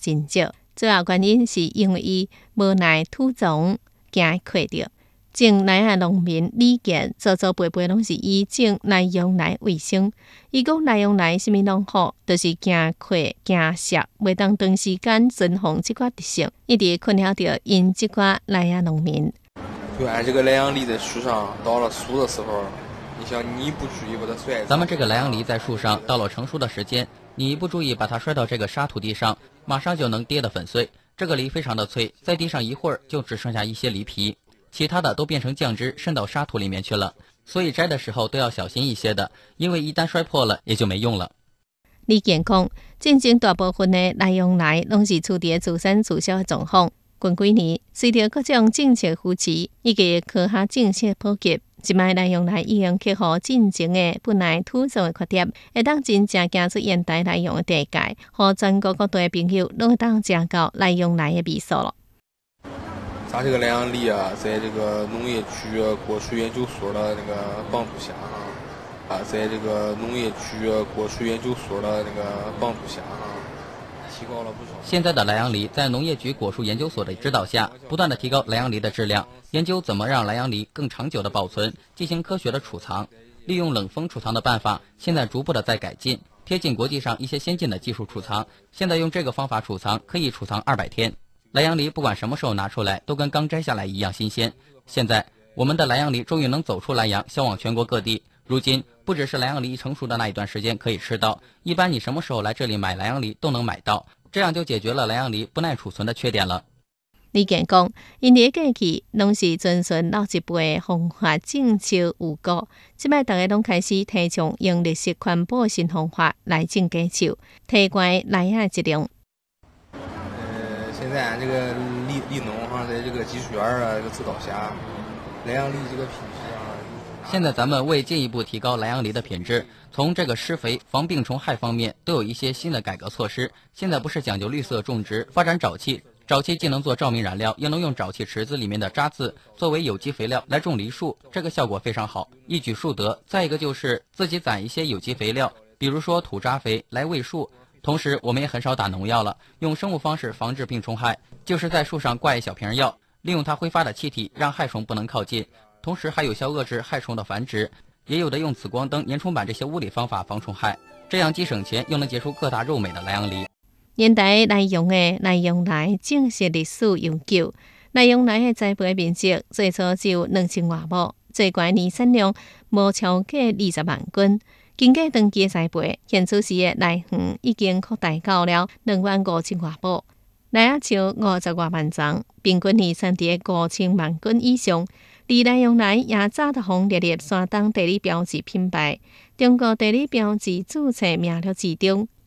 真少。主要原因是因为伊无耐土种，惊缺着。种梨啊农民李健祖祖辈辈拢是以种梨用来为生。伊讲梨用来啥物拢好，就是惊缺惊涩，袂当长时间存放这款特性，一直困扰着因这款梨啊农民。 就按这个莱阳梨在树上，到了熟的时候，你想你不注意把它摔。 咱们这个莱阳梨在树上，到了成熟的时间，你一不注意把它摔到这个沙土地上，马上就能跌得粉碎。这个梨非常的脆，在地上一会儿就只剩下一些梨皮，其他的都变成酱汁渗到沙土里面去了。所以摘的时候都要小心一些的，因为一旦摔破了也就没用了。 李健讲，真正大部分的梨用梨拢是处伫自产自销的状况。近几年，随着各种政策扶持以及科学政策普及，即卖梨用梨已经克服进前的不耐土种的缺点，会当真正行出现代梨用的地界，互全国各地的朋友都会当吃到梨用梨的味素了。 咱这个莱阳梨啊，在这个农业局果树研究所的那个帮助下在这个农业局果树研究所的那个帮助下提高了不少。 现在的莱阳梨在农业局果树研究所的指导下，不断的提高莱阳梨的质量，研究怎么让莱阳梨更长久的保存，进行科学的储藏，利用冷风储藏的办法，现在逐步的在改进，贴近国际上一些先进的技术储藏。现在用这个方法储藏，可以储藏200天。莱阳梨不管什么时候拿出来，都跟刚摘下来一样新鲜。现在我们的莱阳梨终于能走出莱阳，销往全国各地。如今不只是莱阳梨成熟的那一段时间可以吃到，一般你什么时候来这里买莱阳梨都能买到，这样就解决了莱阳梨不耐储存的缺点了。 李健讲，因哋过去拢是遵循老一辈的方法种树有果，即摆大家拢开始提倡用绿色环保新方法来种果树，提高梨的质量。 现在俺这个梨农在这个技术员这个指导下，莱阳梨这个品质现在咱们为进一步提高莱阳梨的品质，从这个施肥、防病虫害方面都有一些新的改革措施。现在不是讲究绿色种植，发展沼气。沼气既能做照明燃料，又能用沼气池子里面的渣子作为有机肥料来种梨树，这个效果非常好，一举数得。再一个就是自己攒一些有机肥料，比如说土渣肥来喂树。同时我们也很少打农药了，用生物方式防治病虫害，就是在树上挂一小瓶药，利用它挥发的气体让害虫不能靠近，同时还有效遏制害虫的繁殖，也有的用紫光灯、粘虫板这些物理方法防虫害，这样既省钱又能结出个大肉美的莱阳梨。 年代来用的莱阳梨正是历史悠久，莱阳梨的栽培面积最初只有2000多亩，最高年产量无超过20万斤。经过长期的栽培，现此时的梨园已经扩大到了25000多亩，梨啊树50多万丛，平均年产在5000万斤以上。而莱阳梨也早得红列入山东地理标志品牌，中国地理标志注册名录之中。